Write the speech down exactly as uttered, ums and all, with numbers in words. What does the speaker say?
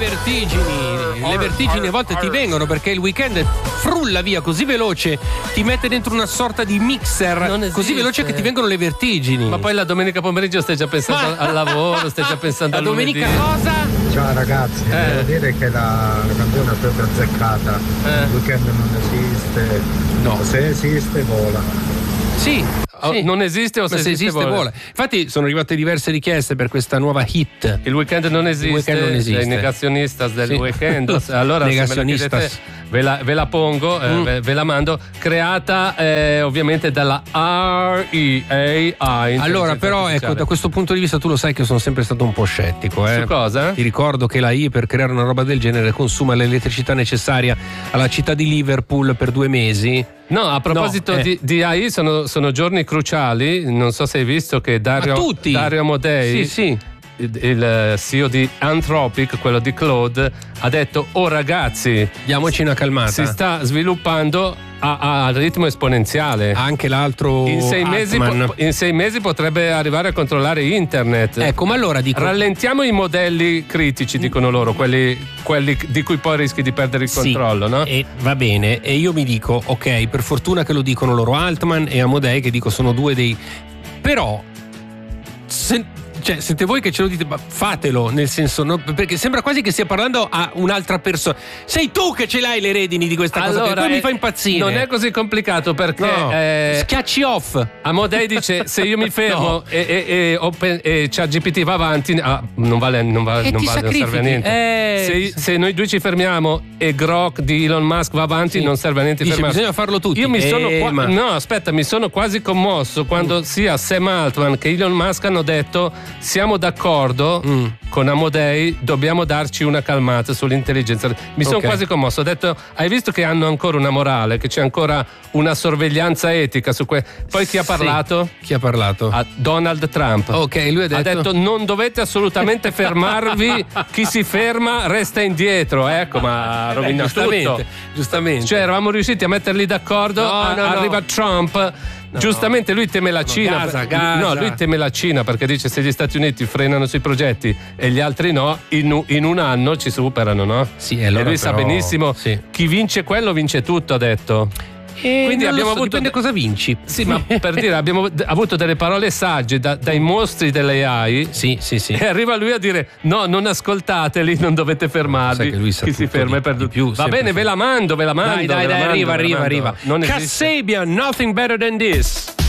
vertigini, le vertigini a volte ti vengono perché il weekend frulla via così veloce, ti mette dentro una sorta di mixer così veloce che ti vengono le vertigini. Ma poi la domenica pomeriggio stai già pensando Ma... al lavoro, stai già pensando la al domenica lunedì. cosa? Ciao ragazzi, Eh. devo dire che la, la canzone è proprio azzeccata. Eh. Il weekend non esiste. No. Se esiste vola. Sì, Oh, sì. non esiste o se, Ma se esiste, vola. vola. Infatti sono arrivate diverse richieste per questa nuova hit. Il weekend non esiste, Il weekend non esiste. Sei negazionistas del Sì. weekend. Allora Negazionistas. se me la chiedete, ve la, ve la pongo, eh, Mm. ve, ve la mando, creata eh, ovviamente dalla R E A I. Allora, però, ecco, da questo punto di vista tu lo sai che sono sempre stato un po' scettico. Eh? Su cosa? Ti ricordo che la I per creare una roba del genere consuma l'elettricità necessaria alla città di Liverpool per due mesi. No, a proposito No, eh. di, di A I, sono, sono giorni cruciali. Non so se hai visto che Dario, Ma tutti? Dario Amodei, Sì, sì. il, il C E O di Anthropic, quello di Claude, ha detto: oh ragazzi, Diamoci una calmata. si sta sviluppando a, a ritmo esponenziale. Anche l'altro In sei, mesi, Altman. po- in sei mesi potrebbe arrivare a controllare internet. Ecco, ma allora dico Rallentiamo i modelli critici, dicono loro, quelli, quelli di cui poi rischi di perdere il sì, controllo, no? E va bene, e io mi dico, ok, per fortuna che lo dicono loro, Altman e Amodei, che dico sono due dei. Però se, cioè, siete voi che ce lo dite, ma fatelo, nel senso, no, perché sembra quasi che stia parlando a un'altra persona. Sei tu che ce l'hai le redini di questa cosa, Allora, poi mi eh, fa impazzire. Non è così complicato perché No. eh, Schiacci off. Amodei dice: se io mi fermo No. e, e, e, open- e ChatGPT va avanti, ah, non vale, non vale, E non, ti vale, non serve a sacrifichi. niente. Eh, se, se noi due ci fermiamo e Grok di Elon Musk va avanti, Sì. non serve a niente Dice, fermarsi. bisogna farlo tutti. Io mi Eh, sono qua- ma- no, aspetta, mi sono quasi commosso quando sia Sam Altman che Elon Musk hanno detto: siamo d'accordo Mm. con Amodei, dobbiamo darci una calmata sull'intelligenza. Mi sono Ok. quasi commosso. Ho detto: hai visto che hanno ancora una morale, che c'è ancora una sorveglianza etica su que- Poi chi ha Sì. parlato? Chi ha parlato? A Donald Trump. Ok, lui ha detto, Ha detto: non dovete assolutamente fermarvi, chi si ferma resta indietro. Ecco, ma Eh, rovina giustamente, tutto. giustamente. Cioè, eravamo riusciti a metterli d'accordo. No, a- no, no. arriva Trump. Giustamente lui teme la Cina. Gaza, Gaza. No, lui teme la Cina perché dice: se gli Stati Uniti frenano sui progetti e gli altri no, in, in un anno ci superano, no? Sì, e allora lui sa però- benissimo: sì. chi vince quello vince tutto, ha detto. Eh, Quindi non lo abbiamo so, avuto dipende de- cosa vinci. Sì, ma per dire, abbiamo d- avuto delle parole sagge da- dai mostri dell'A I. Sì, sì, sì. E arriva lui a dire: no, non ascoltateli, non dovete fermarvi. Sai che lui sa chi si tutto ferma di- è perduto. di più, Va sempre bene, fa- ve la mando, ve la mando. Dai, dai, ve la dai, mando, arriva, ve la arriva, mando. arriva. Non esiste. Kasabian, nothing better than this.